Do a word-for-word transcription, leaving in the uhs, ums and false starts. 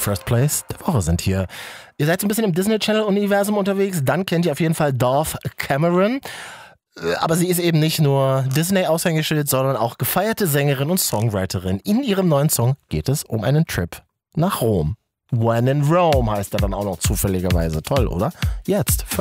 First Place der Woche sind hier. Ihr seid so ein bisschen im Disney Channel-Universum unterwegs, dann kennt ihr auf jeden Fall Dove Cameron. Aber sie ist eben nicht nur Disney-Aushängeschild, sondern auch gefeierte Sängerin und Songwriterin. In ihrem neuen Song geht es um einen Trip nach Rom. When in Rome heißt er dann auch noch zufälligerweise. Toll, oder? Jetzt.